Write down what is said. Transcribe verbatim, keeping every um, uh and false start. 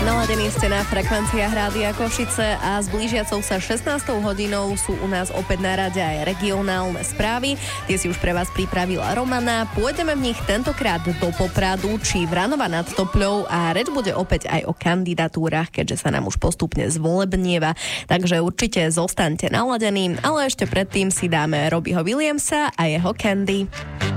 Naladení ste na frekvenciách Rádia Košice a s blížiacou sa šestnástou hodinou sú u nás opäť na rade aj regionálne správy. Tie si už pre vás pripravila Romana. Pôjdeme v nich tentokrát do Popradu či Vranova nad Topľou a reč bude opäť aj o kandidatúrach, keďže sa nám už postupne zvolebnieva. Takže určite zostaňte naladení, ale ešte predtým si dáme Robbieho Williamsa a jeho Candy.